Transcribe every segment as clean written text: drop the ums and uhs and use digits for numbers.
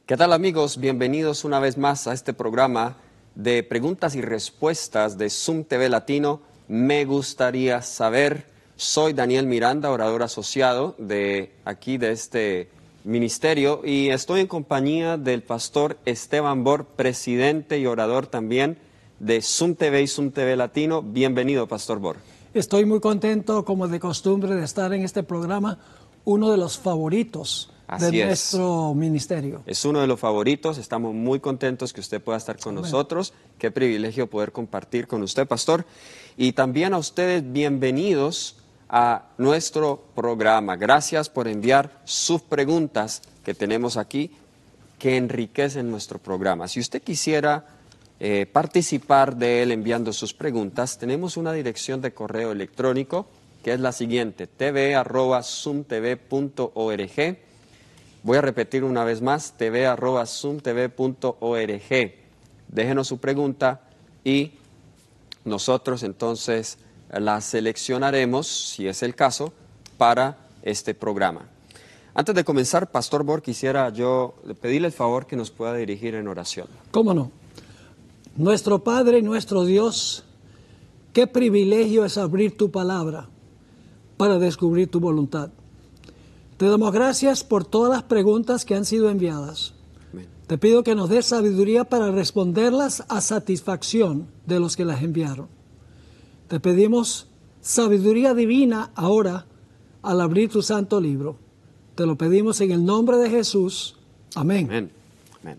¿Qué tal, amigos? Bienvenidos una vez más a este programa de preguntas y respuestas de Zoom TV Latino. Me gustaría saber, soy Daniel Miranda, orador asociado de aquí de este ministerio, y estoy en compañía del pastor Esteban Bor, presidente y orador también de Zoom TV y Zoom TV Latino. Bienvenido, pastor Bor. Estoy muy contento, como de costumbre, de estar en este programa, uno de los favoritos de nuestro ministerio. Es uno de los favoritos, estamos muy contentos que usted pueda estar con nosotros. Qué privilegio poder compartir con usted, pastor. Y también a ustedes, bienvenidos a nuestro programa. Gracias por enviar sus preguntas que tenemos aquí, que enriquecen nuestro programa. Si usted quisiera participar de él enviando sus preguntas, tenemos una dirección de correo electrónico que es la siguiente: tv@zoomtv.org. Voy a repetir una vez más: tv@zoomtv.org. Déjenos su pregunta y nosotros entonces la seleccionaremos, si es el caso, para este programa. Antes de comenzar, pastor Bor, quisiera yo pedirle el favor que nos pueda dirigir en oración. ¿Cómo no? Nuestro Padre y nuestro Dios, qué privilegio es abrir tu palabra para descubrir tu voluntad. Te damos gracias por todas las preguntas que han sido enviadas. Amén. Te pido que nos des sabiduría para responderlas a satisfacción de los que las enviaron. Te pedimos sabiduría divina ahora al abrir tu santo libro. Te lo pedimos en el nombre de Jesús. Amén. Amén. Amén.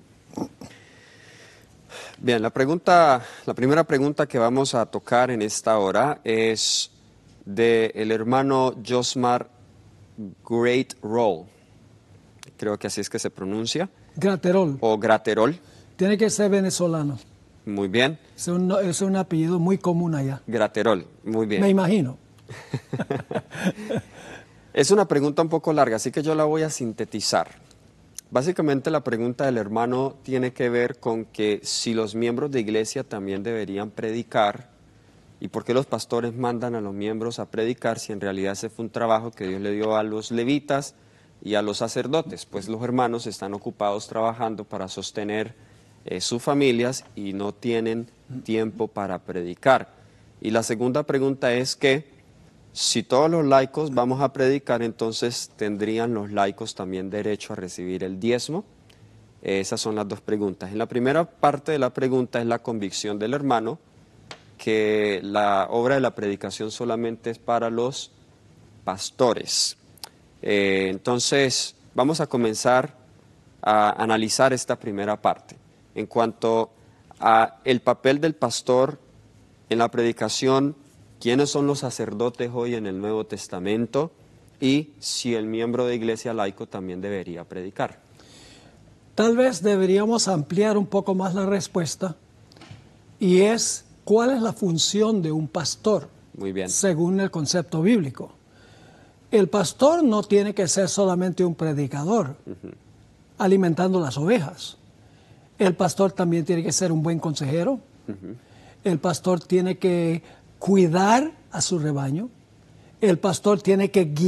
Bien, la primera pregunta que vamos a tocar en esta hora es del hermano Josmar Great Roll. Creo que así es que se pronuncia. Graterol. O Graterol. Tiene que ser venezolano. Muy bien. Es un apellido muy común allá. Graterol, muy bien. Me imagino. Es una pregunta un poco larga, así que yo la voy a sintetizar. Básicamente la pregunta del hermano tiene que ver con que si los miembros de iglesia también deberían predicar, y por qué los pastores mandan a los miembros a predicar si en realidad ese fue un trabajo que Dios le dio a los levitas y a los sacerdotes, pues los hermanos están ocupados trabajando para sostener sus familias y no tienen tiempo para predicar. Y la segunda pregunta es que si todos los laicos vamos a predicar, entonces ¿tendrían los laicos también derecho a recibir el diezmo? Esas son las dos preguntas. En la primera parte de la pregunta es la convicción del hermano, que la obra de la predicación solamente es para los pastores. Entonces, vamos a comenzar a analizar esta primera parte. En cuanto a el papel del pastor en la predicación, quiénes son los sacerdotes hoy en el Nuevo Testamento y si el miembro de iglesia laico también debería predicar. Tal vez deberíamos ampliar un poco más la respuesta, y es: ¿cuál es la función de un pastor? Muy bien. Según el concepto bíblico. El pastor no tiene que ser solamente un predicador, alimentando las ovejas. El pastor también tiene que ser un buen consejero. El pastor tiene que cuidar a su rebaño. El pastor tiene que guiar